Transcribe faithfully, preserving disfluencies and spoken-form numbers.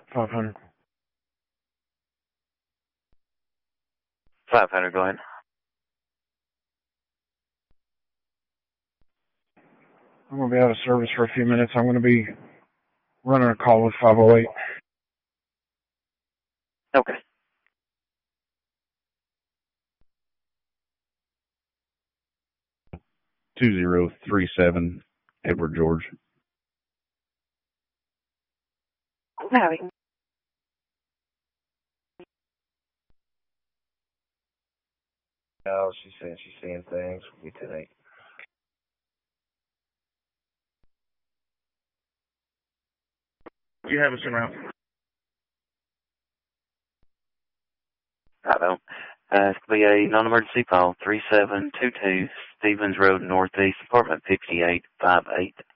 five hundred. five hundred, go ahead. I'm going to be out of service for a few minutes. I'm going to be running a call with five oh eight. Okay. two zero three seven, Edward George. Howdy. Oh, she said she's seeing things with me today. You have us around. Righto. Uh, it's going to be a non-emergency call, three seven two two, Stevens Road Northeast, apartment fifty-eight five eight.